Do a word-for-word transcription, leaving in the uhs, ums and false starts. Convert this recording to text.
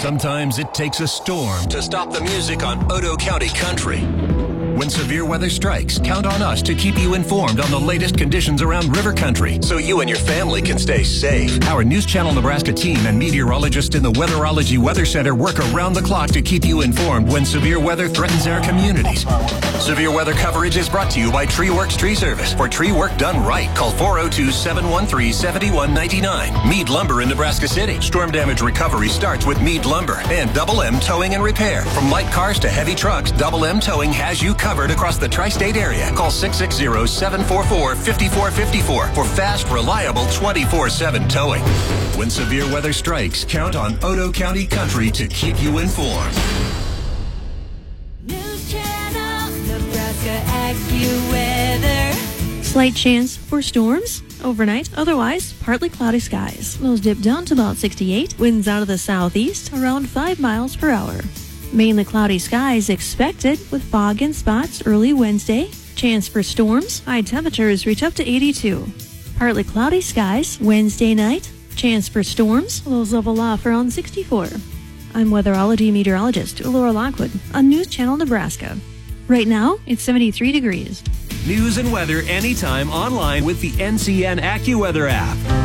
Sometimes it takes a storm to stop the music on Odo County Country. When severe weather strikes, count on us to keep you informed on the latest conditions around river country so you and your family can stay safe. Our News Channel Nebraska team and meteorologists in the Weatherology Weather Center work around the clock to keep you informed when severe weather threatens our communities. Severe weather coverage is brought to you by Tree Works Tree Service. For tree work done right, call four oh two, seven one three, seven one nine nine. Mead Lumber in Nebraska City. Storm damage recovery starts with Mead Lumber and Double M Towing and Repair. From light cars to heavy trucks, Double M Towing has you covered across the tri-state area. Call six six zero, seven four four, five four five four for fast, reliable twenty-four seven towing. When severe weather strikes, count on Odo County Country to keep you informed. News Channel Nebraska AccuWeather. Slight chance for storms overnight, otherwise partly cloudy skies. Lows dip down to about sixty-eight. Winds out of the southeast around five miles per hour. Mainly cloudy skies expected with fog in spots early Wednesday. Chance for storms. High temperatures reach up to eighty-two. Partly cloudy skies Wednesday night. Chance for storms. Lows level off around sixty-four. I'm weatherology meteorologist Laura Lockwood on News Channel Nebraska. Right now, it's seventy-three degrees. News and weather anytime online with the N C N AccuWeather app.